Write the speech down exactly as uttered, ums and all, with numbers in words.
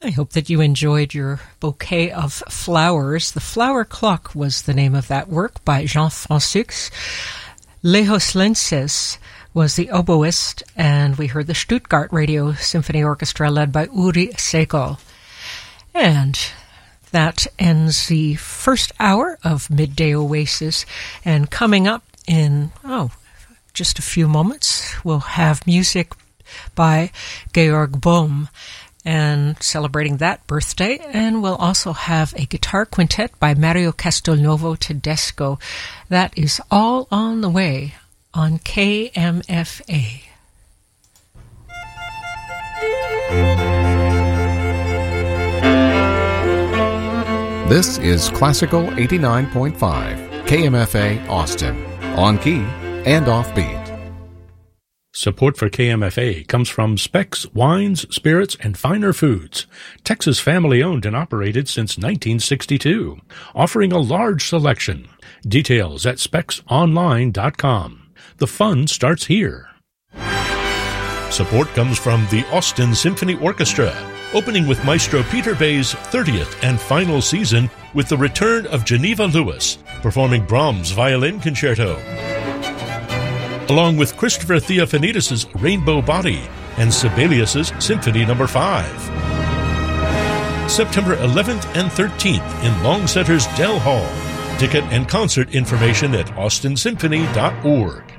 I hope that you enjoyed your bouquet of flowers. The Flower Clock was the name of that work by Jean Francois. Lejos Lenses was the oboist, and we heard the Stuttgart Radio Symphony Orchestra led by Uri Segal. And that ends the first hour of Midday Oasis, and coming up in, oh, just a few moments, we'll have music by Georg Bohm, and celebrating that birthday, and we'll also have a guitar quintet by Mario Castelnuovo Tedesco. That is all on the way on K M F A. This is Classical eighty-nine point five, K M F A Austin, on key and offbeat. Support for K M F A comes from Specs Wines, Spirits, and Finer Foods, Texas family-owned and operated since nineteen sixty-two, offering a large selection. Details at specs online dot com. The fun starts here. Support comes from the Austin Symphony Orchestra, opening with Maestro Peter Bay's thirtieth and final season with the return of Geneva Lewis, performing Brahms' Violin Concerto, along with Christopher Theophanidis' Rainbow Body and Sibelius' Symphony Number five. September eleventh and thirteenth in Long Center's Dell Hall. Ticket and concert information at austin symphony dot org.